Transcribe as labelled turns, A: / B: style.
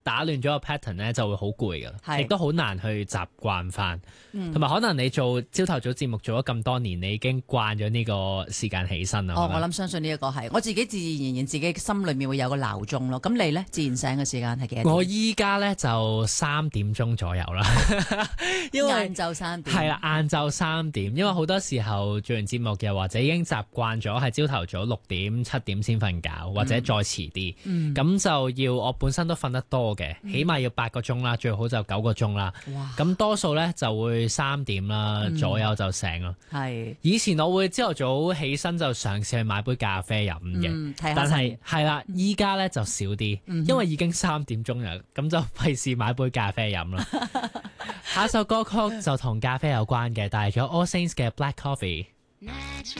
A: 打亂咗個 pattern 咧，就會好攰噶，亦都好難去習慣翻。同埋可能你做朝頭早節目做咗咁多年，你已經慣咗呢個時間起身啦。
B: 我諗相信呢一個係我自己自然而然自己心裏面會有個鬧鐘咯。咁你咧自然醒嘅時間係幾多？
A: 我依家咧就3點鐘左右啦，因為
B: 晏晝3點。
A: 係啦，晏晝3點，因為好多時候做完節目嘅或者已經習慣咗係朝頭早6點7點先瞓覺，或者再遲啲。咁就要我本身都瞓得多嘅，起碼要8個鐘啦，最好就9個鐘啦。咁多數咧就會3點啦左右就醒咯。以前我會朝頭早起身就嘗試去買杯咖啡飲嘅，但係係啦，依家咧就少啲，因為已經3點鐘啦，咁就費事買杯咖啡飲啦。下首歌曲就同咖啡有關嘅，帶咗 All Saints 嘅 Black Coffee。